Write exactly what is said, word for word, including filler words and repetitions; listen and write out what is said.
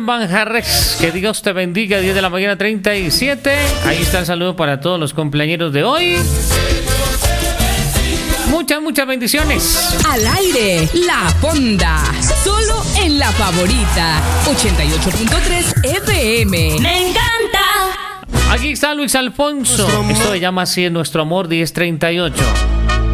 Banjarres. Que Dios te bendiga. diez de la mañana, treinta y siete. Ahí está el saludo para todos los cumpleañeros de hoy. Muchas, muchas bendiciones. Al aire, La Fonda. Solo en La Favorita. ochenta y ocho punto tres F M. ¡Me encanta! Aquí está Luis Alfonso. Esto se llama así en Nuestro Amor diez treinta y ocho.